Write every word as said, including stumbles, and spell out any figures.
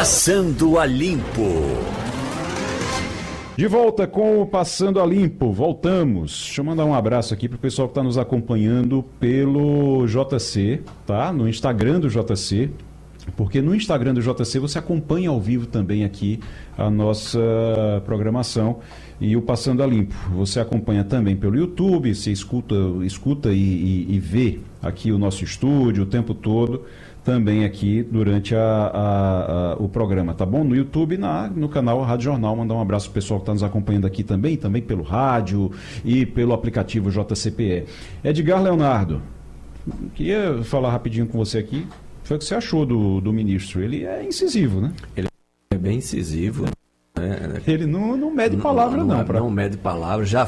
Passando a Limpo. De volta com o Passando a Limpo, voltamos. Deixa eu mandar um abraço aqui para o pessoal que está nos acompanhando pelo J C, tá? No Instagram do J C, porque no Instagram do J C você acompanha ao vivo também aqui a nossa programação e o Passando a Limpo. Você acompanha também pelo YouTube, você escuta, escuta e, e, e vê aqui o nosso estúdio o tempo todo, também aqui durante a, a, a, o programa, tá bom? No YouTube, na, no canal Rádio Jornal. Mandar um abraço pro pessoal que está nos acompanhando aqui também, também pelo rádio e pelo aplicativo J C P E. Edgar Leonardo, queria falar rapidinho com você aqui. Foi o que você achou do, do ministro? Ele é incisivo, né? Ele é bem incisivo. Né? Ele não, não mede palavra, não. Não, não, pra... não mede palavra. Já